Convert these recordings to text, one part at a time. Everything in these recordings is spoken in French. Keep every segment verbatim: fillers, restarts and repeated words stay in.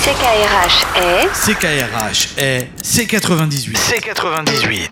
C K R H est... C K R H est C quatre-vingt-dix-huit. C quatre-vingt-dix-huit.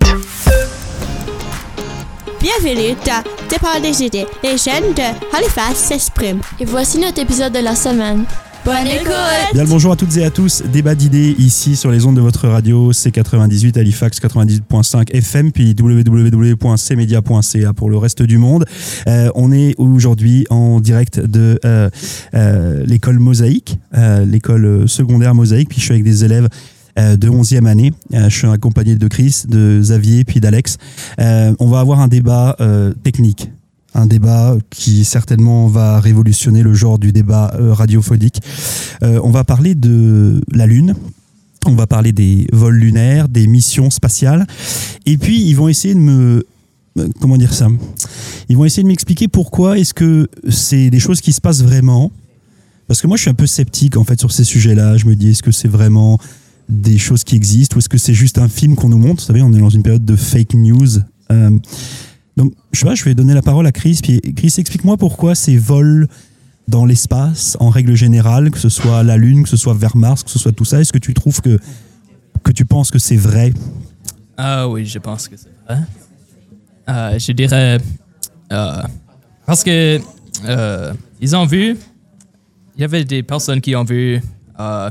Bienvenue dans Départ des idées. Les jeunes de Halifax s'expriment. Et voici notre épisode de la semaine. Bonne écoute! Bien le bonjour à toutes et à tous. Débat d'idées ici sur les ondes de votre radio C quatre-vingt-dix-huit Halifax quatre-vingt-dix-huit virgule cinq F M puis w w w point c media point c a pour le reste du monde. Euh, on est aujourd'hui en direct de euh, euh, l'école Mosaïque, euh, l'école secondaire Mosaïque. Puis je suis avec des élèves euh, de onzième année. Euh, je suis accompagné de Chris, de Xavier puis d'Alex. Euh, on va avoir un débat euh, technique. Un débat qui certainement va révolutionner le genre du débat euh, radiophonique. Euh, on va parler de la Lune, on va parler des vols lunaires, des missions spatiales, et puis ils vont essayer de me... Comment dire ça ? Ils vont essayer de m'expliquer pourquoi est-ce que c'est des choses qui se passent vraiment. Parce que moi je suis un peu sceptique en fait sur ces sujets-là. Je me dis est-ce que c'est vraiment des choses qui existent ou est-ce que c'est juste un film qu'on nous montre ? Vous savez, on est dans une période de fake news. Euh, Donc, je sais pas, je vais donner la parole à Chris. Puis, Chris, explique-moi pourquoi ces vols dans l'espace, en règle générale, que ce soit la Lune, que ce soit vers Mars, que ce soit tout ça, est-ce que tu trouves que, que tu penses que c'est vrai ? Ah oui, je pense que c'est vrai. Euh, je dirais... Euh, parce que euh, ils ont vu... Il y avait des personnes qui ont vu... Euh,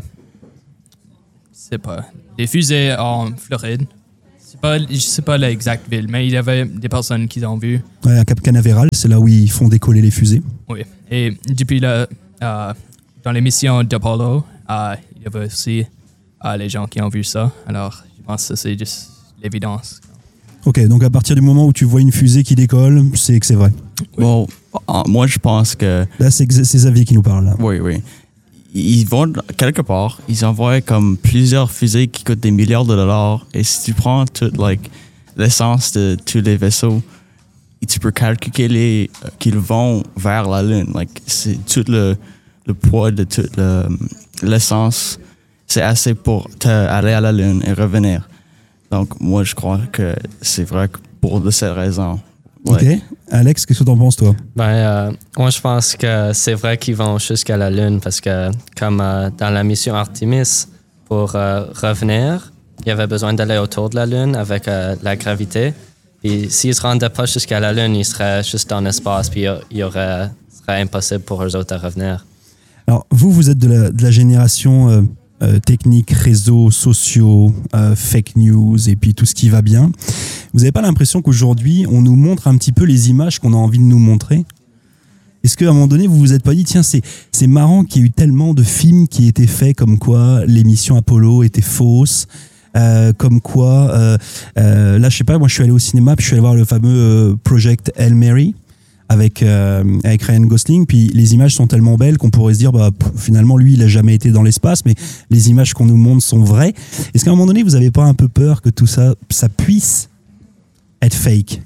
je sais pas... Des fusées en Floride. Pas, je ne sais pas l'exacte ville, mais il y avait des personnes qui l'ont vu. Ouais, à Cap Canaveral, c'est là où ils font décoller les fusées. Oui. Et depuis là, euh, dans les missions d'Apollo, euh, il y avait aussi euh, les gens qui ont vu ça. Alors, je pense que c'est juste l'évidence. Ok, donc à partir du moment où tu vois une fusée qui décolle, c'est que c'est vrai. Oui. Bon, moi, je pense que... Là, c'est, c'est Xavier qui nous parle. Là. Oui, oui. Ils vont quelque part, ils envoient comme plusieurs fusées qui coûtent des milliards de dollars. Et si tu prends toute like, l'essence de tous les vaisseaux, tu peux calculer qu'ils vont vers la Lune. Like, c'est tout le, le poids de toute le, l'essence, c'est assez pour aller à la Lune et revenir. Donc, moi, je crois que c'est vrai que pour de cette raison. Ouais. Ok. Alex, qu'est-ce que t'en penses, toi? Ben, euh, moi, je pense que c'est vrai qu'ils vont jusqu'à la Lune parce que, comme euh, dans la mission Artemis, pour euh, revenir, il y avait besoin d'aller autour de la Lune avec euh, la gravité. Puis, s'ils ne se rendaient pas jusqu'à la Lune, ils seraient juste dans l'espace, puis il y aurait, ce serait impossible pour eux autres de revenir. Alors, vous, vous êtes de la, de la génération euh, euh, technique, réseaux sociaux, euh, fake news et puis tout ce qui va bien. Vous n'avez pas l'impression qu'aujourd'hui, on nous montre un petit peu les images qu'on a envie de nous montrer ? Est-ce qu'à un moment donné, vous vous êtes pas dit, tiens, c'est, c'est marrant qu'il y ait eu tellement de films qui étaient faits comme quoi l'émission Apollo était fausse, euh, comme quoi, euh, euh, là, je sais pas, moi, je suis allé au cinéma, puis je suis allé voir le fameux euh, Project Hail Mary avec, euh, avec Ryan Gosling, puis les images sont tellement belles qu'on pourrait se dire, bah, pff, finalement, lui, il a jamais été dans l'espace, mais les images qu'on nous montre sont vraies. Est-ce qu'à un moment donné, vous avez pas un peu peur que tout ça, ça puisse être fake?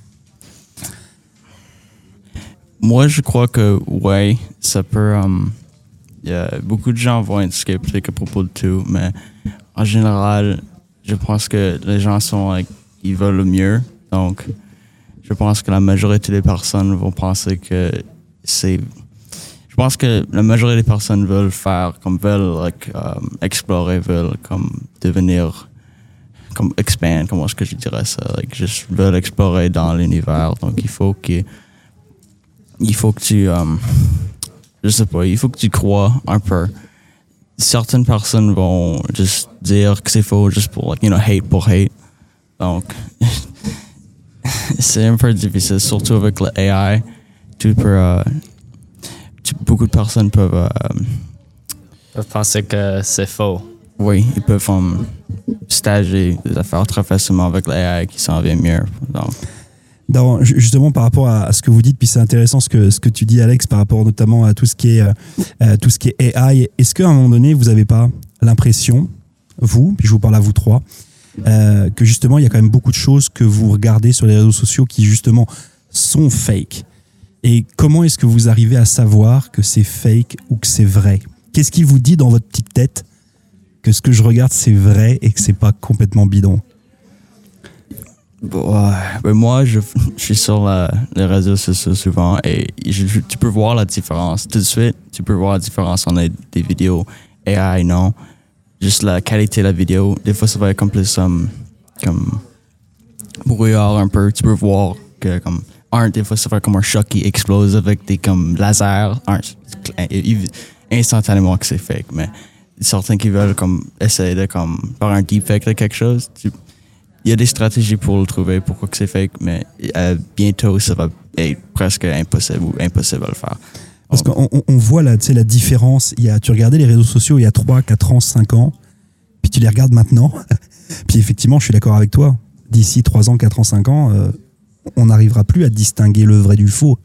Moi, je crois que, ouais, ça peut... Um, yeah, beaucoup de gens vont être sceptiques à propos de tout, mais en général, je pense que les gens sont, like, ils veulent le mieux. Donc, je pense que la majorité des personnes vont penser que c'est... Je pense que la majorité des personnes veulent faire, comme veulent, like, um, explorer, veulent, comme, devenir... comme expand, comment est-ce que je dirais ça, like, juste veulent explorer dans l'univers, donc il faut que il faut que tu um, je sais pas, il faut que tu crois un peu. Certaines personnes vont juste dire que c'est faux juste pour, like, you know, hate pour hate, donc c'est un peu difficile, surtout avec le A I. Tu peux uh, tu, beaucoup de personnes peuvent uh, peuvent penser que c'est faux. Oui, ils peuvent um, stager des affaires très facilement avec l'A I qui s'en vient mieux. Donc. Dans, justement, par rapport à, à ce que vous dites, puis c'est intéressant ce que, ce que tu dis, Alex, par rapport notamment à tout ce qui est, euh, tout ce qui est A I. Est-ce qu'à un moment donné, vous n'avez pas l'impression, vous, puis je vous parle à vous trois, euh, que justement, il y a quand même beaucoup de choses que vous regardez sur les réseaux sociaux qui, justement, sont fake? Et comment est-ce que vous arrivez à savoir que c'est fake ou que c'est vrai? Qu'est-ce qui vous dit dans votre petite tête que ce que je regarde, c'est vrai et que c'est pas complètement bidon? Ouais, ben moi, je, je suis sur la, les réseaux sociaux souvent et je, je, tu peux voir la différence. Tout de suite, tu peux voir la différence entre des vidéos A I, non. juste la qualité de la vidéo. Des fois, ça va être comme plus um, comme brouillard un peu. Tu peux voir que comme un, des fois, ça va être comme un choc qui explose avec des comme lasers. Un, instantanément que c'est fake, mais certains qui veulent comme essayer de comme faire un deepfake de quelque chose, tu, il y a des stratégies pour le trouver, pourquoi que c'est fake, mais euh, bientôt, ça va être presque impossible ou impossible à le faire. Parce qu'on on voit là, tu sais, la différence. Il y a, tu regardais les réseaux sociaux il y a trois, quatre ans, cinq ans, puis tu les regardes maintenant. Puis effectivement, je suis d'accord avec toi. D'ici trois ans, quatre ans, cinq ans, euh, on n'arrivera plus à distinguer le vrai du faux.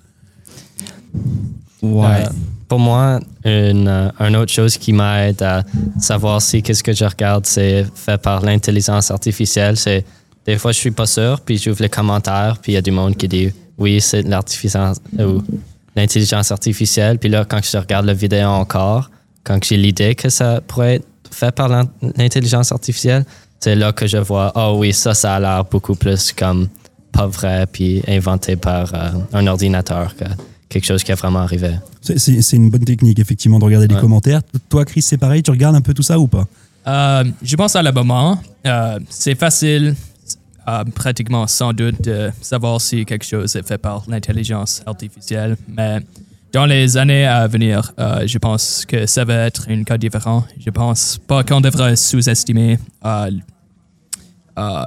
Ouais. Euh, pour moi, une, euh, une autre chose qui m'aide à savoir si qu'est-ce que je regarde, c'est fait par l'intelligence artificielle. C'est des fois, je suis pas sûr, puis j'ouvre les commentaires, puis il y a du monde qui dit oui, c'est l'artificience ou l'intelligence artificielle. Puis là, quand je regarde la vidéo encore, quand j'ai l'idée que ça pourrait être fait par l'intelligence artificielle, c'est là que je vois, oh oui, ça, ça a l'air beaucoup plus comme pas vrai, puis inventé par euh, un ordinateur que quelque chose qui est vraiment arrivé. C'est, c'est, c'est une bonne technique, effectivement, de regarder les ouais. commentaires. Toi, Chris, c'est pareil, tu regardes un peu tout ça ou pas? Euh, je pense à le moment. Euh, c'est facile, euh, pratiquement sans doute, de savoir si quelque chose est fait par l'intelligence artificielle. Mais dans les années à venir, euh, je pense que ça va être un cas différent. Je pense pas qu'on devrait sous-estimer euh, euh,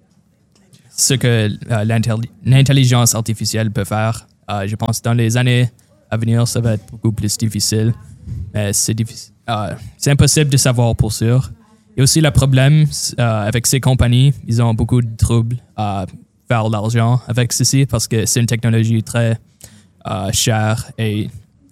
ce que euh, l'intelli- l'intelligence artificielle peut faire. Euh, je pense que dans les années à venir, ça va être beaucoup plus difficile. Mais c'est difficile. Euh, c'est impossible de savoir pour sûr. Il y a aussi le problème euh, avec ces compagnies. Ils ont beaucoup de troubles à faire l'argent avec ceci parce que c'est une technologie très euh, chère et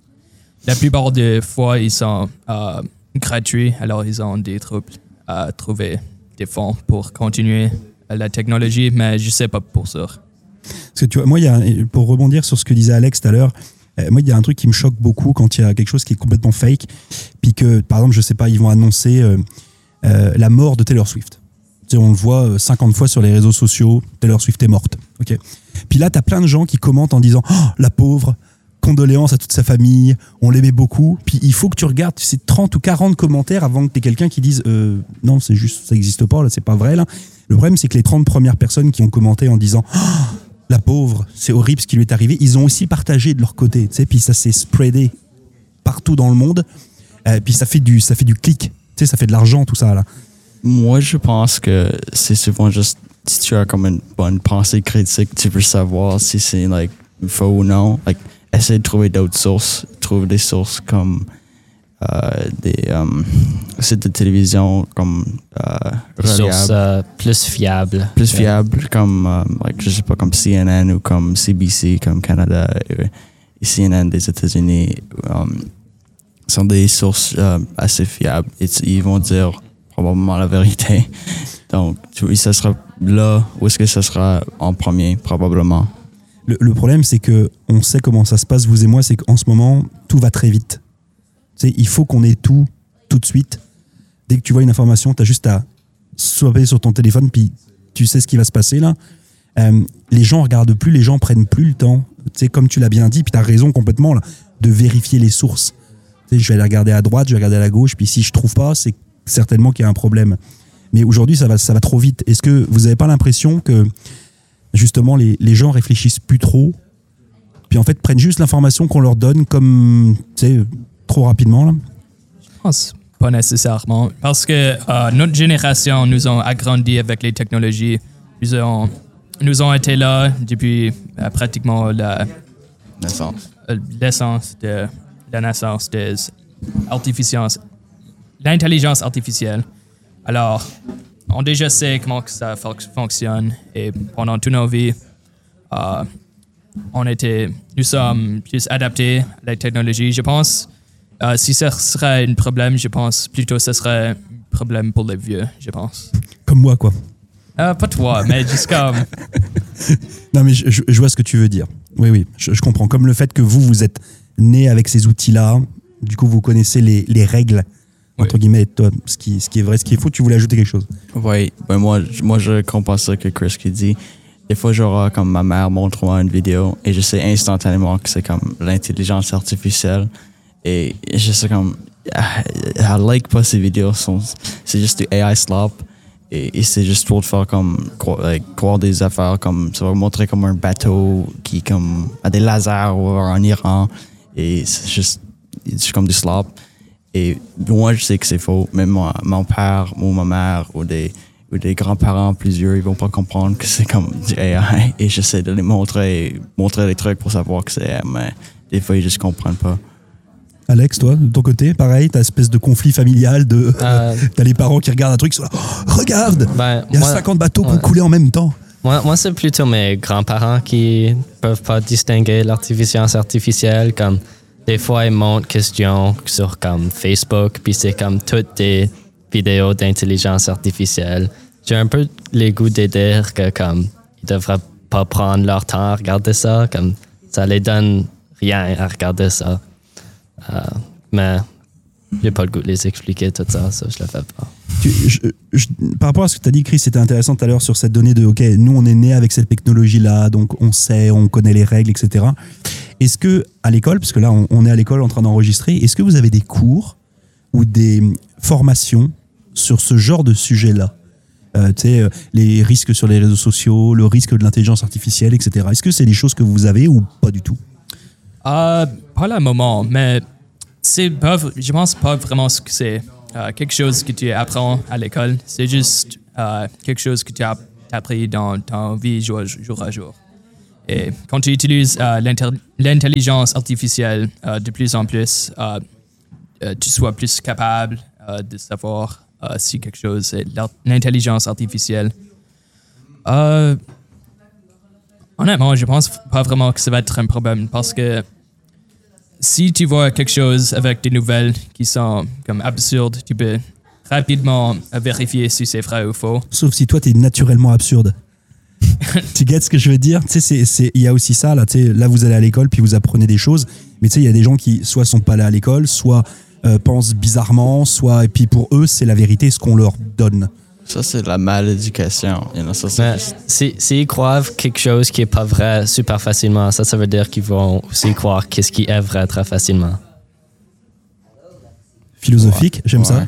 la plupart des fois, ils sont euh, gratuits. Alors, ils ont des troubles à trouver des fonds pour continuer la technologie, mais je ne sais pas pour sûr. Parce que tu vois, moi, il y a, pour rebondir sur ce que disait Alex tout à l'heure, euh, moi, il y a un truc qui me choque beaucoup quand il y a quelque chose qui est complètement fake, puis que, par exemple, je sais pas, ils vont annoncer euh, euh, la mort de Taylor Swift. Tu sais, on le voit cinquante fois sur les réseaux sociaux, Taylor Swift est morte. Okay. Puis là, tu as plein de gens qui commentent en disant « Oh, la pauvre, condoléances à toute sa famille, on l'aimait beaucoup. » Puis il faut que tu regardes, tu sais, trente ou quarante commentaires avant que tu aies quelqu'un qui dise euh, « Non, c'est juste, ça n'existe pas, là, c'est pas vrai. » là. Le problème, c'est que les trente premières personnes qui ont commenté en disant oh, « La pauvre, c'est horrible ce qui lui est arrivé », ils ont aussi partagé de leur côté. Tu sais, puis ça s'est spreadé partout dans le monde. Euh, puis ça fait du, ça fait du clic. Tu sais, ça fait de l'argent, tout ça. Là. Moi, je pense que c'est souvent juste si tu as comme une bonne pensée critique, tu veux savoir si c'est like, faux ou non. Like, essaie de trouver d'autres sources. Trouve des sources comme euh, des um, sites de télévision comme euh, sources euh, plus fiables. Plus okay. fiables comme, um, like, je sais pas, comme C N N ou comme C B C, comme Canada et, et C N N des États-Unis. Um, sont des sources euh, assez fiables. Et ils vont dire probablement la vérité. Donc, oui, ça sera là où est-ce que ça sera en premier, probablement. Le, le problème, c'est que on sait comment ça se passe, vous et moi, c'est qu'en ce moment, tout va très vite. Tu sais, il faut qu'on ait tout, tout de suite. Dès que tu vois une information, tu as juste à swapper sur ton téléphone, puis tu sais ce qui va se passer là. Euh, les gens regardent plus, les gens prennent plus le temps. Tu sais, comme tu l'as bien dit, puis tu as raison complètement, là, de vérifier les sources. Tu sais, je vais aller regarder à droite, je vais regarder à la gauche, puis si je trouve pas, c'est certainement qu'il y a un problème. Mais aujourd'hui, ça va, ça va trop vite. Est-ce que vous n'avez pas l'impression que, justement, les, les gens réfléchissent plus trop, puis en fait, prennent juste l'information qu'on leur donne comme, tu sais, trop rapidement, là? Je pense pas nécessairement. Parce que euh, notre génération, nous ont agrandi avec les technologies. Nous ont, nous ont été là depuis euh, pratiquement la naissance. Euh, l'essence de la naissance des artificiences. L'intelligence artificielle. Alors, on déjà sait comment que ça fonctionne et pendant toute nos vies, euh, on était, nous sommes plus adaptés à la technologie. Je pense, euh, si ce serait un problème, je pense plutôt que ce serait un problème pour les vieux, je pense. Comme moi, quoi. Euh, pas toi, mais juste comme... Non, mais je, je vois ce que tu veux dire. Oui, oui, je, je comprends. Comme le fait que vous, vous êtes né avec ces outils-là, du coup, vous connaissez les, les règles, entre oui. guillemets, toi, ce qui, ce qui est vrai, ce qui est faux. Tu voulais ajouter quelque chose? Oui, ben moi, moi, je comprends ça que Chris qui dit. Des fois, j'aurai comme ma mère montre-moi une vidéo et je sais instantanément que c'est comme l'intelligence artificielle. Et je sais comme... elle like pas ces vidéos. Sont, c'est juste du A I slop. Et, et c'est juste pour te faire comme croire, like, croire des affaires comme ça va montrer comme un bateau qui comme a des lasers en Iran et c'est juste c'est comme du slop. Et moi je sais que c'est faux. Même moi, mon père ou ma mère ou des ou des grands-parents plusieurs ils vont pas comprendre que c'est comme du A I et j'essaie de les montrer montrer les trucs pour savoir que c'est mais des fois ils juste comprennent pas. Alex, toi, de ton côté, pareil, t'as espèce de conflit familial, de Euh, t'as les parents qui regardent un truc, ils sont là, oh, regarde, Ben, il y a moi- cinquante bateaux qui ouais. ont coulé en même temps. Moi, moi c'est plutôt mes grands-parents qui peuvent pas distinguer l'intelligence artificielle. Comme des fois, ils montrent questions sur comme Facebook, puis c'est comme toutes des vidéos d'intelligence artificielle. J'ai un peu les goûts de dire que comme ils devraient pas prendre leur temps à regarder ça, comme ça les donne rien à regarder ça. Euh, mais j'ai pas le goût de les expliquer tout ça, ça je le fais pas. Tu- je- je- par rapport à ce que tu as dit, Chris, c'était intéressant tout à l'heure sur cette donnée de, OK, nous, on est né avec cette technologie-là, donc on sait, on connaît les règles, et cetera. Est-ce que, à l'école, parce que là, on, on est à l'école en train d'enregistrer, est-ce que vous avez des cours ou des formations sur ce genre de sujet-là? Euh, tu sais, euh, les risques sur les réseaux sociaux, le risque de l'intelligence artificielle, et cetera. Est-ce que c'est des choses que vous avez ou pas du tout? Euh, pas le moment, mais c'est pas, je pense pas vraiment ce que c'est euh, quelque chose que tu apprends à l'école. C'est juste euh, quelque chose que tu as appris dans ta vie jour, jour à jour. Et quand tu utilises euh, l'inter- l'intelligence artificielle euh, de plus en plus, euh, euh, tu sois plus capable euh, de savoir euh, si quelque chose est l'art- l'intelligence artificielle. Euh, honnêtement, je pense pas vraiment que ça va être un problème parce que si tu vois quelque chose avec des nouvelles qui sont comme absurdes, tu peux rapidement vérifier si c'est vrai ou faux. Sauf si toi, tu es naturellement absurde. Tu gets ce que je veux dire? Tu sais, c'est- c'est- il y a aussi ça, là, tu sais, là, vous allez à l'école, puis vous apprenez des choses, mais tu sais, il y a des gens qui soit sont pas allés à l'école, soit euh, pensent bizarrement, soit, et puis pour eux, c'est la vérité, ce qu'on leur donne. Ça c'est la maléducation. You know, ça, c'est Mais juste- si- s'ils croient quelque chose qui est pas vrai super facilement, ça, ça veut dire qu'ils vont aussi croire qu'est-ce qui est vrai très facilement. Philosophique, j'aime Ouais.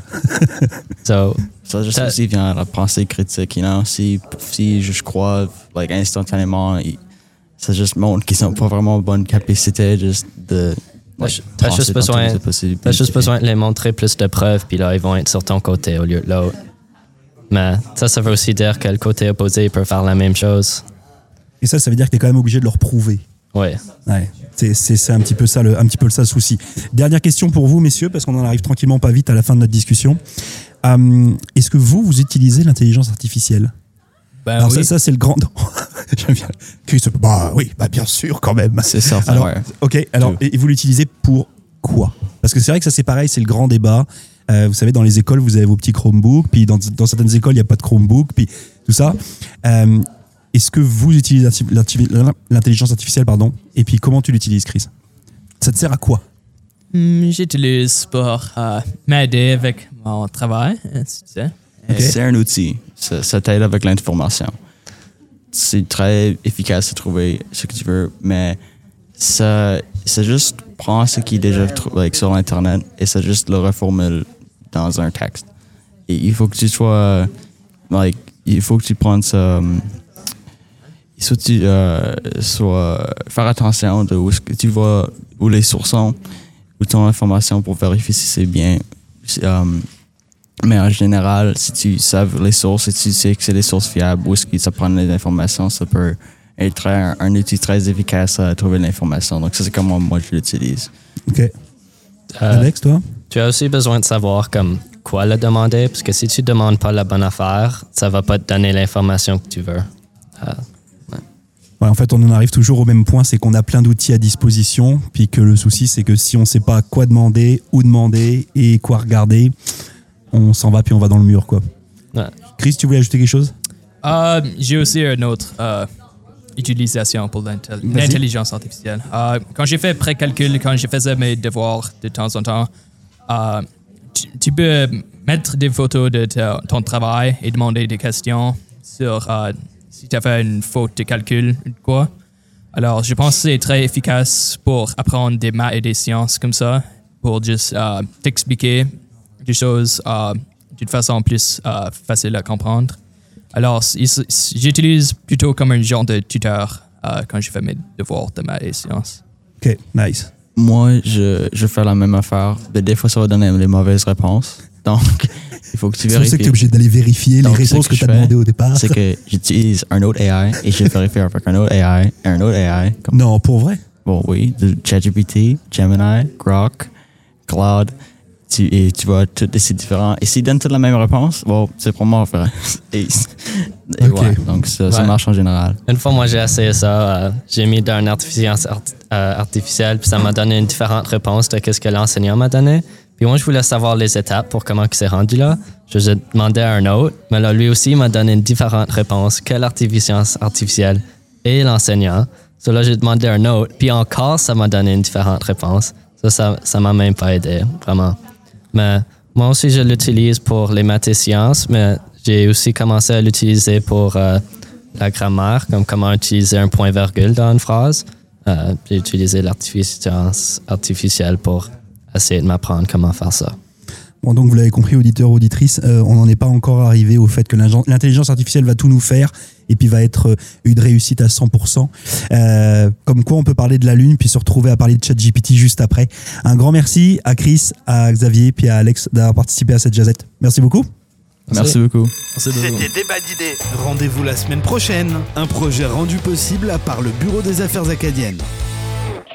So, Ça juste Ça- aussi vient à la pensée critique, you know? Si, si je crois, like, instantanément, il- ça juste montre qu'ils n'ont pas vraiment bonne capacité juste de. T'as ju- t'as juste besoin- t'as juste besoin de les montrer plus de preuves, puis là, ils vont être sur ton côté au lieu de l'autre. Mais ça, ça veut aussi dire que le côté opposé peut faire la même chose. Et ça, ça veut dire que tu es quand même obligé de leur prouver. Oui. Ouais, c'est, c'est, c'est un petit peu ça le, un petit peu ça le souci. Dernière question pour vous, messieurs, parce qu'on en arrive tranquillement pas vite à la fin de notre discussion. Euh, est-ce que vous, vous utilisez l'intelligence artificielle? Ben Alors oui. ça, ça c'est le grand. J'aime bien. Chris, bah oui, bah bien sûr quand même. C'est certain, Alors, ouais. ok. Alors, Tout. et vous l'utilisez pour quoi? Parce que c'est vrai que ça c'est pareil, c'est le grand débat. Euh, vous savez, dans les écoles, vous avez vos petits Chromebooks, puis dans, dans certaines écoles, il n'y a pas de Chromebook, puis tout ça. Euh, est-ce que vous utilisez l'arti- l'intelligence artificielle, pardon? Et puis comment tu l'utilises, Chris? Ça te sert à quoi? Hmm, J'utilise pour euh, m'aider avec mon travail, hein, si tu sais. Ok. C'est un outil. Ça, ça t'aide avec l'information. C'est très efficace de trouver ce que tu veux, mais ça, ça juste prend ce qui est déjà tr- like, sur Internet et ça juste le reformule dans un texte. Et il faut que tu sois, like, il faut que tu prennes ça. um, Il faut que tu euh, sois, faire attention de où est-ce que tu vois, où les sources sont, où ton information pour vérifier si c'est bien. C'est, um, mais en général, si tu sais les sources et tu sais que c'est des sources fiables, où est-ce qu'ils apprennent les informations, ça peut être très- un, un outil très efficace à trouver l'information. Donc ça, c'est comment moi je l'utilise. Ok. Euh, Alex, toi? Tu as aussi besoin de savoir comme quoi le demander, parce que si tu demandes pas la bonne affaire, ça va pas te donner l'information que tu veux. Euh, Ouais, en fait, on en arrive toujours au même point, c'est qu'on a plein d'outils à disposition, puis que le souci, c'est que si on ne sait pas quoi demander, où demander et quoi regarder, on s'en va puis on va dans le mur, quoi. ouais. Chris, tu voulais ajouter quelque chose? Euh, J'ai aussi une autre euh, utilisation pour l'intel- Vas-y. l'intelligence artificielle. Euh, quand j'ai fait pré-calcul, quand je faisais mes devoirs de temps en temps, euh, tu, tu peux mettre des photos de ta- ton travail et demander des questions sur euh, si tu as fait une faute de calcul ou quoi. Alors, je pense que c'est très efficace pour apprendre des maths et des sciences comme ça, pour juste euh, t'expliquer des choses euh, d'une façon plus euh, facile à comprendre. Alors, j'utilise plutôt comme un genre de tuteur euh, quand je fais mes devoirs de maths et sciences. Ok, nice. Moi, je, je fais la même affaire. Mais des fois, ça va donner les mauvaises réponses. Donc, il faut que tu C'est pour vérifies. ça que tu es obligé d'aller vérifier Donc, les ce réponses que, que tu as je fais, demandées au départ. C'est que j'utilise un autre A I et je vérifie avec un autre A I et un autre A I. Comme, Non, pour vrai. bon, oui, de ChatGPT, Gemini, Grok, Claude. Tu, et tu vois, tous ces différents. Et s'ils donnent toutes la même réponse, bon, c'est pour moi, frère. Et, et Ok. ouais, donc ça, ça Ouais. marche en général. Une fois, moi, j'ai essayé ça. euh, j'ai mis dans une intelligence art- euh, artificielle, puis ça m'a donné une différente réponse de ce que l'enseignant m'a donné. Puis moi, je voulais savoir les étapes pour comment il s'est rendu là. Je lui ai demandé à un autre, mais là, lui aussi, il m'a donné une différente réponse que l'intelligence artificielle et l'enseignant. So là, j'ai demandé à un autre, puis encore, ça m'a donné une différente réponse. Ça, ça, ça m'a même pas aidé, vraiment. Mais moi aussi, je l'utilise pour les maths et sciences, mais j'ai aussi commencé à l'utiliser pour euh, la grammaire, comme comment utiliser un point-virgule dans une phrase. Euh, j'ai utilisé l'intelligence artificielle pour essayer de m'apprendre comment faire ça. Bon, donc vous l'avez compris, auditeurs, auditrices, euh, on n'en est pas encore arrivé au fait que l'ingen- l'intelligence artificielle va tout nous faire et puis va être euh, une réussite à cent pour cent. Euh, comme quoi on peut parler de la Lune puis se retrouver à parler de ChatGPT juste après. Un grand merci à Chris, à Xavier puis à Alex d'avoir participé à cette jazette. Merci beaucoup. Merci beaucoup. C'était Débat d'idées. Rendez-vous la semaine prochaine. Un projet rendu possible par le Bureau des Affaires acadiennes.